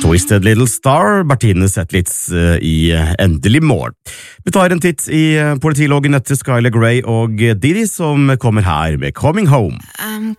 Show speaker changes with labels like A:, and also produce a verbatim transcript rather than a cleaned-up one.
A: Twisted Little Star, Bertine Zetlitz i endelig mål. Vi tar en titt i politiloggen etter Skylar Grey og Diddy, som kommer her med Coming Home.
B: I'm